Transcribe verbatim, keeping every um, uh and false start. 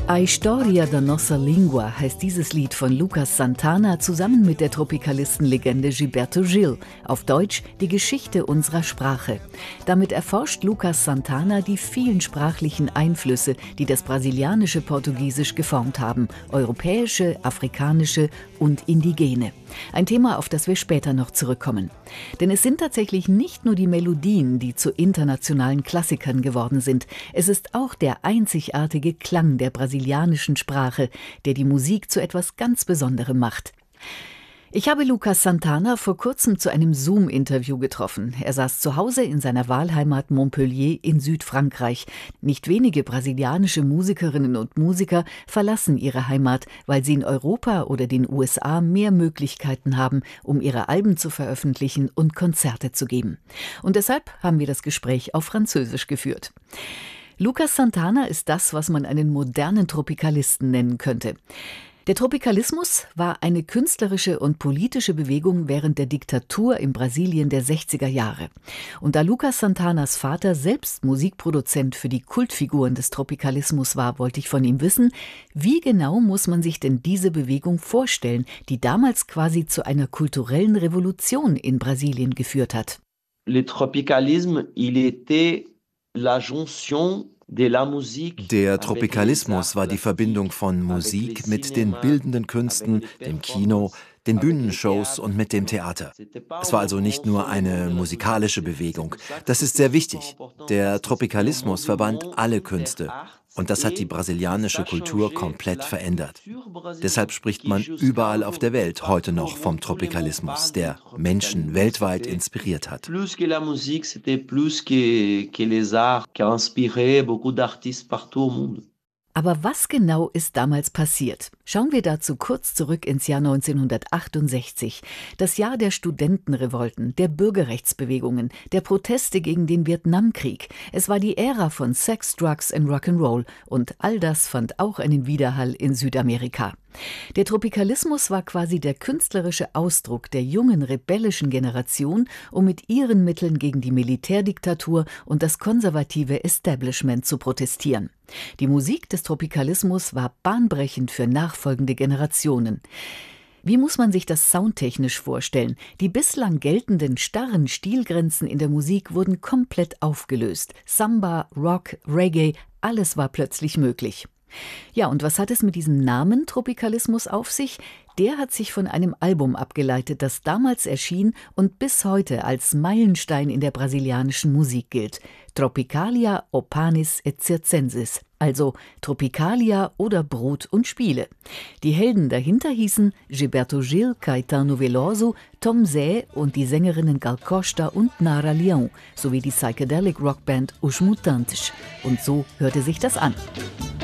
A Historia da Nossa Língua heißt dieses Lied von Lucas Santana zusammen mit der Tropicalistenlegende Gilberto Gil, auf Deutsch die Geschichte unserer Sprache. Damit erforscht Lucas Santana die vielen sprachlichen Einflüsse, die das brasilianische Portugiesisch geformt haben, europäische, afrikanische und indigene. Ein Thema, auf das wir später noch zurückkommen. Denn es sind tatsächlich nicht nur die Melodien, die zu internationalen Klassikern geworden sind. Es ist auch der einzigartige Klang der brasilianischen Sprache, der die Musik zu etwas ganz Besonderem macht. Ich habe Lucas Santana vor kurzem zu einem Zoom-Interview getroffen. Er saß zu Hause in seiner Wahlheimat Montpellier in Südfrankreich. Nicht wenige brasilianische Musikerinnen und Musiker verlassen ihre Heimat, weil sie in Europa oder den U S A mehr Möglichkeiten haben, um ihre Alben zu veröffentlichen und Konzerte zu geben. Und deshalb haben wir das Gespräch auf Französisch geführt. Lucas Santana ist das, was man einen modernen Tropikalisten nennen könnte. Der Tropikalismus war eine künstlerische und politische Bewegung während der Diktatur in Brasilien der sechziger Jahre. Und da Lucas Santanas Vater selbst Musikproduzent für die Kultfiguren des Tropikalismus war, wollte ich von ihm wissen, wie genau muss man sich denn diese Bewegung vorstellen, die damals quasi zu einer kulturellen Revolution in Brasilien geführt hat. Le tropicalisme, il était la jonction. Der Tropikalismus war die Verbindung von Musik mit den bildenden Künsten, dem Kino, den Bühnenshows und mit dem Theater. Es war also nicht nur eine musikalische Bewegung. Das ist sehr wichtig. Der Tropikalismus verband alle Künste. Und das hat die brasilianische Kultur komplett verändert. Deshalb spricht man überall auf der Welt heute noch vom Tropikalismus, der Menschen weltweit inspiriert hat. Aber was genau ist damals passiert? Schauen wir dazu kurz zurück ins Jahr neunzehnhundertachtundsechzig. Das Jahr der Studentenrevolten, der Bürgerrechtsbewegungen, der Proteste gegen den Vietnamkrieg. Es war die Ära von Sex, Drugs and Rock'n'Roll und all das fand auch einen Widerhall in Südamerika. Der Tropikalismus war quasi der künstlerische Ausdruck der jungen rebellischen Generation, um mit ihren Mitteln gegen die Militärdiktatur und das konservative Establishment zu protestieren. Die Musik des Tropikalismus war bahnbrechend für nachfolgende Generationen. Wie muss man sich das soundtechnisch vorstellen? Die bislang geltenden starren Stilgrenzen in der Musik wurden komplett aufgelöst. Samba, Rock, Reggae, alles war plötzlich möglich. Ja, und was hat es mit diesem Namen Tropikalismus auf sich? Der hat sich von einem Album abgeleitet, das damals erschien und bis heute als Meilenstein in der brasilianischen Musik gilt. Tropicalia, Opanis et Circenses, also Tropicalia oder Brot und Spiele. Die Helden dahinter hießen Gilberto Gil, Caetano Veloso, Tom Zé und die Sängerinnen Gal Costa und Nara Leão, sowie die Psychedelic Rockband Os Mutantes. Und so hörte sich das an.